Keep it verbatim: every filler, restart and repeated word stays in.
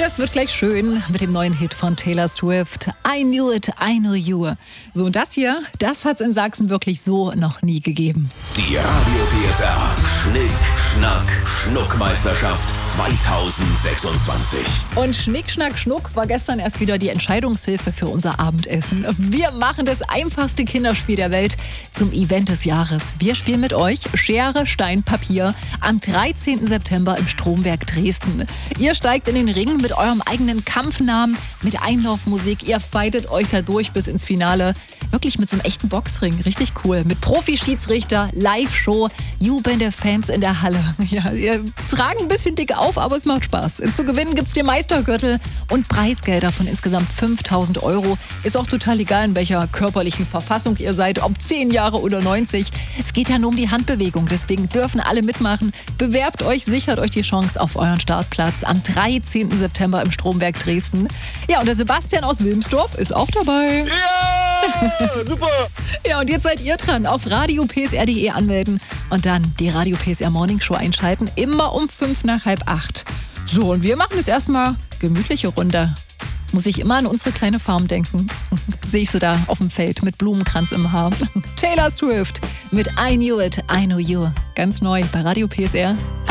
das wird gleich schön mit dem neuen Hit von Taylor Swift. I knew it, I know you. So, und das hier, das hat es in Sachsen wirklich so noch nie gegeben. Die Radio P S R Schnick, Schnack, Schnuckmeisterschaft zweitausendsechsundzwanzig. Und Schnick, Schnack, Schnuck war gestern erst wieder die Entscheidungshilfe für unser Abendessen. Wir machen das einfachste Kinderspiel der Welt zum Event des Jahres. Wir spielen mit euch Schere, Stein, Papier am dreizehnten September im Stromberg Dresden. Ihr steigt in den Ring mit eurem eigenen Kampfnamen, mit Einlaufmusik. Ihr fightet euch da durch bis ins Finale. Wirklich mit so einem echten Boxring. Richtig cool. Mit Profi-Schiedsrichter, Live-Show, jubelnde Fans in der Halle. Ja, ihr tragen ein bisschen dick auf, aber es macht Spaß. Zu gewinnen gibt's den Meistergürtel und Preisgelder von insgesamt fünftausend Euro. Ist auch total egal, in welcher körperlichen Verfassung ihr seid, ob zehn Jahre oder neunzig. Es geht ja nur um die Handbewegung, deswegen dürfen alle mitmachen. Bewerbt euch, sichert euch die Chance auf euren Startplatz am dreizehnten September im Stromberg Dresden. Ja, und der Sebastian aus Wilmsdorf ist auch dabei. Ja, super. Ja, und jetzt seid ihr dran. Auf radio p s r punkt d e anmelden und dann die Radio P S R Morning Show einschalten. Immer um fünf nach halb acht. So, und wir machen jetzt erstmal gemütliche Runde. Muss ich immer an unsere kleine Farm denken. Sehe ich sie da auf dem Feld mit Blumenkranz im Haar. Taylor Swift mit I Knew It, I Know You. Ganz neu bei Radio P S R.